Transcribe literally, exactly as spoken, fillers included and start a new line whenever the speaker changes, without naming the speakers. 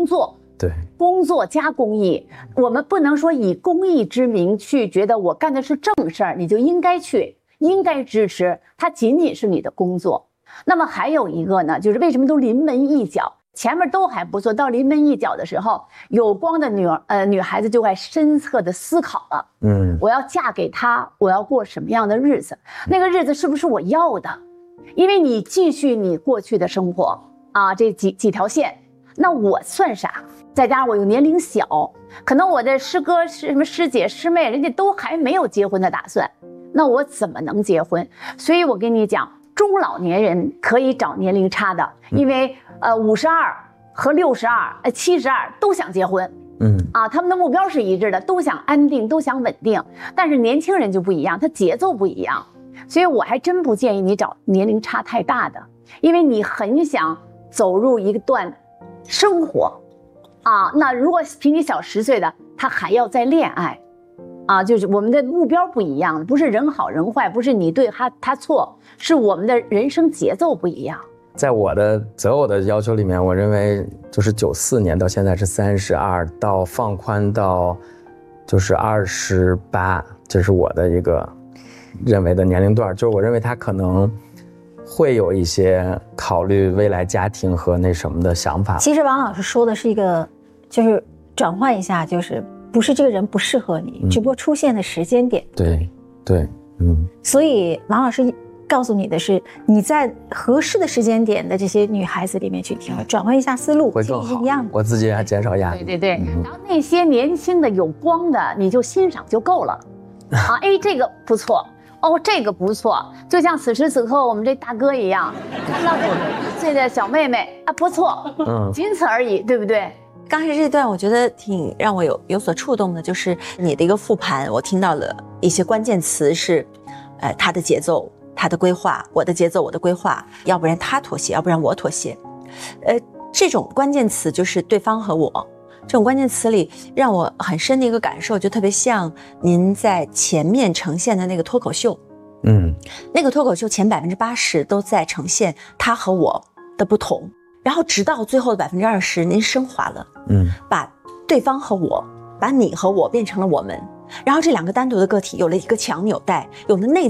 工作。
对，
工作加公益，我们不能说以公益之名去觉得我干的是正事儿，你就应该去，应该支持，它仅仅是你的工作。那么还有一个呢，就是为什么都临门一脚，前面都还不错，到临门一脚的时候，有光的女儿呃女孩子就该深刻的思考了，嗯，我要嫁给他，我要过什么样的日子？那个日子是不是我要的？因为你继续你过去的生活啊，这几几条线，那我算啥？再加上我又年龄小，可能我的师哥、什么师姐、师妹，人家都还没有结婚的打算，那我怎么能结婚？所以我跟你讲，中老年人可以找年龄差的，因为呃五十二和六十二、呃七十二都想结婚，嗯啊，他们的目标是一致的，都想安定，都想稳定。但是年轻人就不一样，他节奏不一样，所以我还真不建议你找年龄差太大的，因为你很想走入一段生活。啊，那如果比你小十岁的，他还要再恋爱，啊，就是我们的目标不一样，不是人好人坏，不是你对他他错，是我们的人生节奏不一样。
在我的择偶的要求里面，我认为就是九四年到现在是三十二，到放宽到就是二十八，这是我的一个认为的年龄段，就是我认为他可能会有一些考虑未来家庭和那什么的想法。
其实王老师说的是一个，就是转换一下，就是不是这个人不适合你，嗯、只不过出现的时间点。
对，对，嗯。
所以王老师告诉你的是，你在合适的时间点的这些女孩子里面去挑，转换一下思路，
会更好。
一样的，
我自己还减少压力。
对对对，嗯、然后那些年轻的有光的，你就欣赏就够了。啊，哎，这个不错。哦，这个不错，就像此时此刻我们这大哥一样，看到这这个小妹妹啊，不错，嗯，仅此而已，对不对？
刚才这段我觉得挺让我有有所触动的，就是你的一个复盘，我听到了一些关键词是，呃，他的节奏，他的规划，我的节奏，我的规划，要不然他妥协，要不然我妥协，呃，这种关键词就是对方和我。这种关键词里让我很深的一个感受，就特别像您在前面呈现的那个脱口秀，嗯，那个脱口秀前百分之八十都在呈现他和我的不同，然后直到最后的百分之二十，您升华了，嗯，把对方和我，把你和我变成了我们，然后这两个单独的个体有了一个强纽带，有了内